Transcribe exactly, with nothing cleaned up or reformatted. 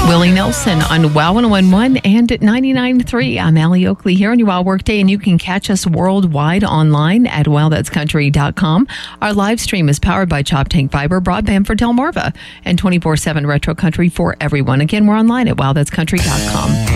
Willie Nelson on Wow one oh one point one and ninety-nine point three. I'm Allie Oakley here on your Wow Workday, and you can catch us worldwide online at wow that's country dot com. Our live stream is powered by Chop Tank Fiber Broadband for Delmarva and twenty-four seven Retro Country for everyone. Again, we're online at wow that's country dot com.